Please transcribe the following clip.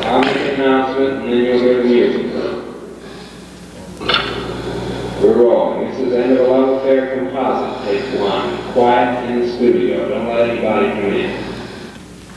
I'll make an announcement and then you'll hear the music. We're rolling. This is End of a Love Affair Composite, take one. Quiet in the studio. Don't let anybody come in.